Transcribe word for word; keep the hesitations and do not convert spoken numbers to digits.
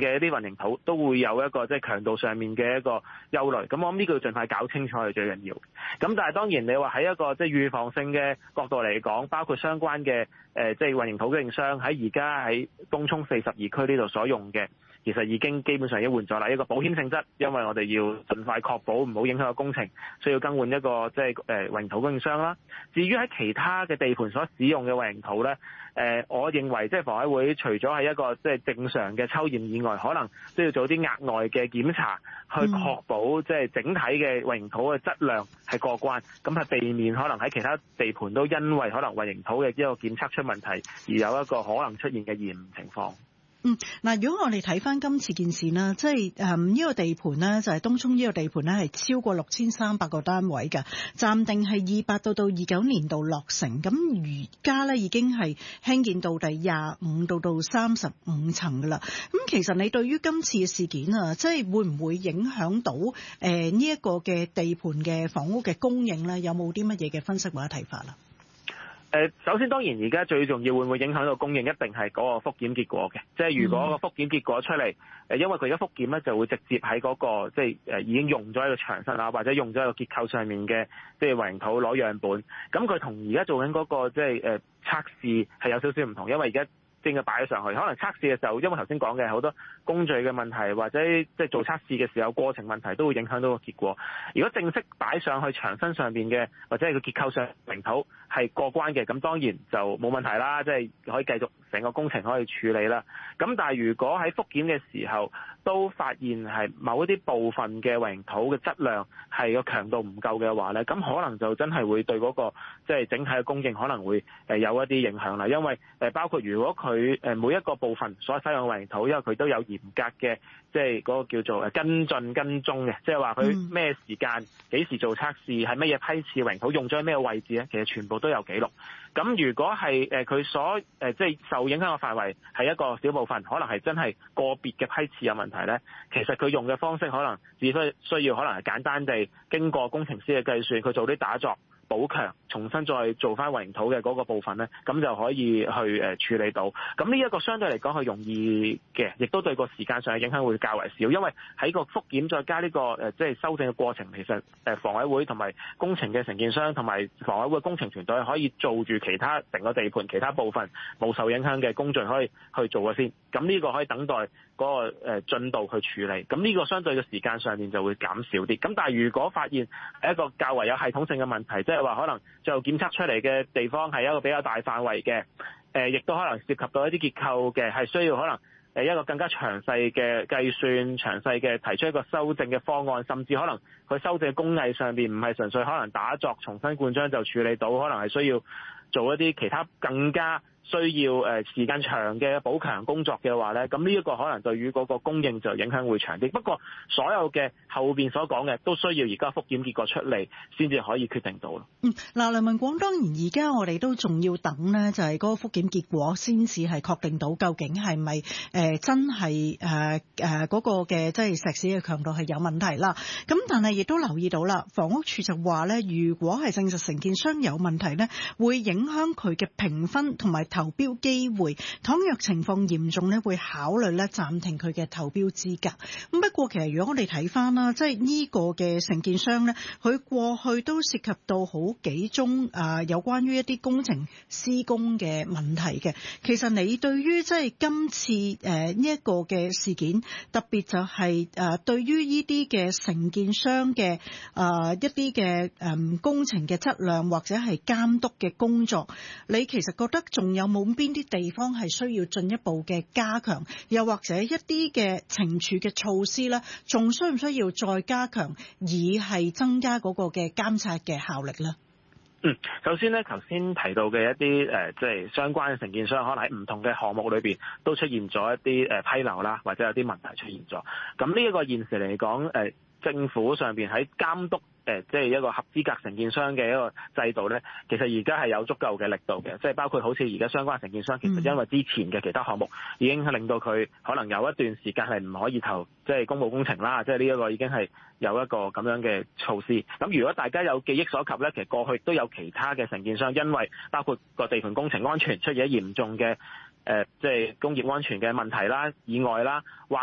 嘅一啲混凝土都會有一個即係強度上面嘅一個憂慮。咁我諗呢個要盡快搞清楚係最緊要。咁但係當然你話喺一個即係預防性嘅角度嚟講，包括相關嘅誒即係混凝土供應商喺而家喺東涌四十二區呢度所用嘅，其實已經基本上已經換咗啦。一個保險性質，因為我哋要盡快確保唔好影響個工程，需要更換一個即係誒混凝土供應商啦。至於喺其他嘅地盤所使用嘅混凝土咧，誒，我認為即係房委會除咗係一個即係正常嘅抽驗以外，可能都要做啲額外嘅檢查，去確保即係整體嘅混凝土嘅質量係過關，咁係避免可能喺其他地盤都因為可能混凝土嘅一個檢測出問題，而有一個可能出現嘅延誤情況。 嗯，嗱，如果我哋睇翻今次件事啦，即係誒呢個地盤呢，就係東涌呢個地盤呢，係超過六千三百個單位嘅，暫定係二八到到二九年度落成，咁而家呢，已經係興建到第廿五到到三十五層噶啦。咁其實你對於今次嘅事件啊，即係會唔會影響到誒呢一個嘅地盤嘅房屋嘅供應呢？有冇啲乜嘢嘅分析或者睇法啦？ 誒，首先當然而家最重要會唔會影響到供應，一定係嗰個復檢結果嘅。即係如果個復檢結果出嚟，誒，因為佢而家復檢咧就會直接喺嗰個即係誒已經用咗喺個牆身啊，或者用咗喺個結構上面嘅即係混凝土攞樣本。咁佢同而家做緊嗰個即係誒測試係有少少唔同，因為而家正嘅擺咗上去，可能測試嘅時候，因為頭先講嘅好多工序嘅問題，或者即係做測試嘅時候過程問題，都會影響到個結果。如果正式擺上去牆身上邊嘅，或者係個結構上混凝土係過關嘅，咁當然就冇問題啦，即係可以繼續成個工程可以處理啦。咁但係如果喺復檢嘅時候都發現係某一啲部分嘅混凝土嘅質量係個強度唔夠嘅話咧，咁可能就真係會對嗰個即係整體嘅供應可能會誒有一啲影響啦。因為誒包括如果佢佢誒每一個部分所使用嘅混凝土，因為佢都有嚴格嘅，即係嗰個叫做誒跟進跟蹤嘅，即係話佢咩時間幾時做測試，係乜嘢批次混凝土用咗喺咩位置咧，其實全部都有記錄。咁如果係誒佢所誒即係受影響嘅範圍係一個小部分，可能係真係個別嘅批次有問題咧，其實佢用嘅方式可能只需需要可能係簡單地經過工程師嘅計算，佢做啲打鑿補強，重新再做翻混凝土嘅嗰個部分咧，咁就可以去誒處理到。咁呢一個相對嚟講係容易嘅，亦都對個時間上嘅影響會較為少，因為喺個復檢再加呢個誒即係修正嘅過程，其實誒房委會同埋工程嘅承建商同埋房委會嘅工程團隊可以做住其他成個地盤其他部分冇受影響嘅工序可以去做咗先。咁呢個可以等待嗰個誒進度去處理。咁呢個相對嘅時間上面就會減少啲。咁但係如果發現係一個較為有系統性嘅問題，即係話可能最後檢測出嚟嘅地方係一個比較大範圍嘅，誒亦都可能涉及到一啲結構嘅，係需要可能誒一個更加詳細嘅計算，詳細嘅提出一個修正嘅方案，甚至可能佢修正嘅工藝上邊唔係純粹可能打鑿重新灌漿就處理到，可能係需要做一啲其他更加需要誒時間長嘅補強工作嘅話咧，咁呢一個可能對於嗰個供應就影響會長啲。不過所有嘅後邊所講嘅都需要而家復檢結果出嚟先至可以決定到咯。 嗯，嗱，梁文廣，當然而家我哋都仲要等呢，就係嗰個復檢結果先至係確定到究竟係咪誒真係誒誒嗰個嘅即係石屎嘅強度係有問題啦。咁但係亦都留意到啦，房屋署就話咧，如果係證實承建商有問題呢，會影響佢嘅評分同埋投標機會，倘若情況嚴重咧，會考慮咧暫停佢嘅投標資格。咁不過其實如果我哋睇翻啦，即係呢個嘅承建商咧，佢過去都涉及到好幾宗啊有關於一啲工程施工嘅問題嘅。其實你對於即係今次誒呢一個嘅事件，特別就係誒對於呢啲嘅承建商嘅啊一啲嘅誒工程嘅質量或者係監督嘅工作，你其實覺得仲有冇邊啲地方係需要進一步嘅加強，又或者一啲嘅懲處嘅措施咧，仲需唔需要再加強，以係增加嗰個嘅監察嘅效力咧？ 嗯，首先咧，頭先提到嘅一啲誒，即係相關嘅承建商，可能喺唔同嘅項目裏邊都出現咗一啲誒批漏啦，或者有啲問題出現咗。咁呢一個現時嚟講，誒政府上邊喺監督誒，即係一個合資格承建商嘅一個制度咧，其實而家係有足夠嘅力度嘅，即係包括好似而家相關承建商，其實因為之前嘅其他項目已經係令到佢可能有一段時間係唔可以投即係公務工程啦，即係呢一個已經係有一個咁樣嘅措施。咁如果大家有記憶所及咧，其實過去都有其他嘅承建商，因為包括個地盤工程安全出現嚴重嘅誒，即係工業安全嘅問題啦、意外啦，或